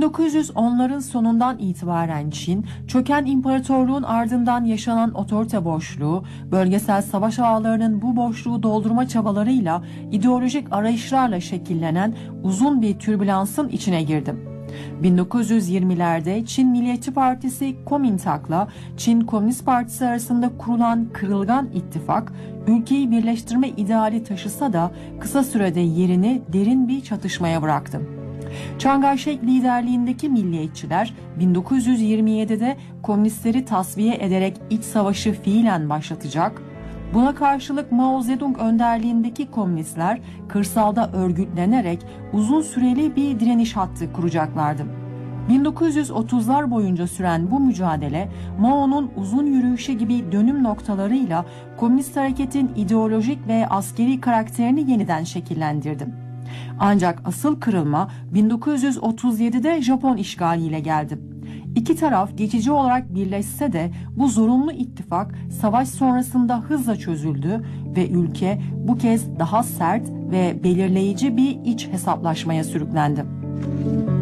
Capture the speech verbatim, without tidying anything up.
bin dokuz yüz onların sonundan itibaren Çin, çöken imparatorluğun ardından yaşanan otorite boşluğu, bölgesel savaş ağlarının bu boşluğu doldurma çabalarıyla ideolojik arayışlarla şekillenen uzun bir türbülansın içine girdi. bin dokuz yüz yirmilerde Çin Milliyetçi Partisi Kuomintang'la Çin Komünist Partisi arasında kurulan kırılgan ittifak, ülkeyi birleştirme ideali taşısa da kısa sürede yerini derin bir çatışmaya bıraktı. Chiang Kai-shek liderliğindeki milliyetçiler bin dokuz yüz yirmi yedide komünistleri tasfiye ederek iç savaşı fiilen başlatacak, buna karşılık Mao Zedong önderliğindeki komünistler kırsalda örgütlenerek uzun süreli bir direniş hattı kuracaklardı. bin dokuz yüz otuzlar boyunca süren bu mücadele Mao'nun uzun yürüyüşü gibi dönüm noktalarıyla komünist hareketin ideolojik ve askeri karakterini yeniden şekillendirdi. Ancak asıl kırılma bin dokuz yüz otuz yedide Japon işgaliyle geldi. İki taraf geçici olarak birleşse de bu zorunlu ittifak savaş sonrasında hızla çözüldü ve ülke bu kez daha sert ve belirleyici bir iç hesaplaşmaya sürüklendi.